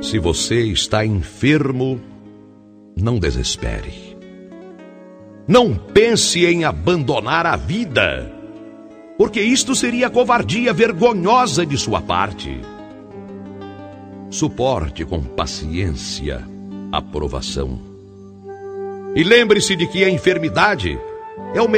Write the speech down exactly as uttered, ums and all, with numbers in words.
Se você está enfermo, não desespere. Não pense em abandonar a vida, porque isto seria covardia vergonhosa de sua parte. Suporte com paciência a provação. E lembre-se de que a enfermidade é o